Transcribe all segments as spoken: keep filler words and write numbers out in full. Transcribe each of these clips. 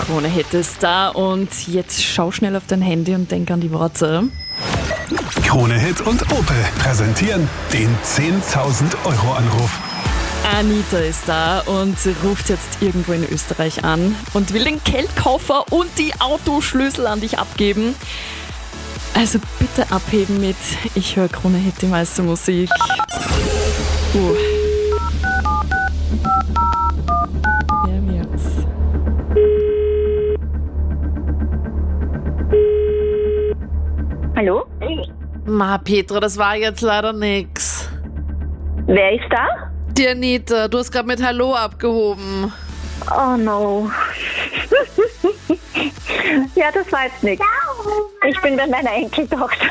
Krone Hit ist da und jetzt schau schnell auf dein Handy und denk an die Worte. Krone Hit und Opel präsentieren den zehntausend Euro Anruf. Anita ist da und ruft jetzt irgendwo in Österreich an und will den Geldkoffer und die Autoschlüssel an dich abgeben. Also bitte abheben mit Ich höre Krone Hit, die meiste Musik. Uh. Ja, jetzt. Hallo? Ma, Petra, das war jetzt leider nix. Wer ist da? Die Anita, du hast gerade mit Hallo abgehoben. Oh no. Ja, das war jetzt nichts. Ich bin bei meiner Enkeltochter.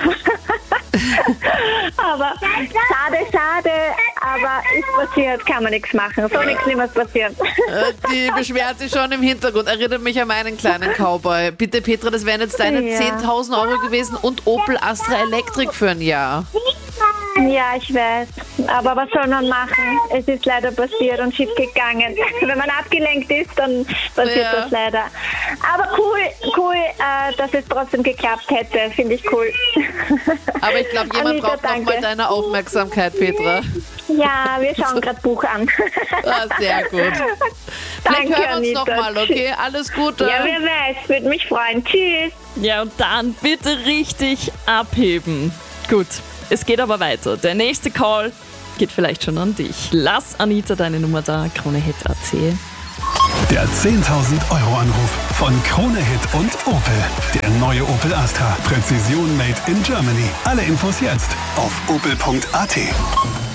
Aber schade, schade, aber ist passiert, kann man nichts machen. Soll nichts Schlimmes passieren. Äh, die beschwert sich schon im Hintergrund. Erinnert mich an meinen kleinen Cowboy. Bitte, Petra, das wären jetzt deine Ja. zehntausend Euro gewesen und Opel Astra Electric für ein Jahr. Ja, ich weiß. Aber was soll man machen? Es ist leider passiert und schief gegangen. Wenn man abgelenkt ist, dann passiert Ja. das leider. Aber cool, cool, äh, dass es trotzdem geklappt hätte. Finde ich cool. Aber ich glaube, jemand Anita, braucht nochmal danke. deine Aufmerksamkeit, Petra. Ja, wir schauen gerade Buch an. Ah, sehr gut. Vielleicht Danke, hören wir uns Anita. nochmal, okay? Alles Gute. Ja, wer weiß, würde mich freuen. Tschüss. Ja, und dann bitte richtig abheben. Gut, es geht aber weiter. Der nächste Call geht vielleicht schon an dich. Lass Anita deine Nummer da, Krone Hit Punkt a t. Der zehntausend Euro Anruf von Krone Hit und Opel. Der neue Opel Astra. Präzision made in Germany. Alle Infos jetzt auf opel punkt a t.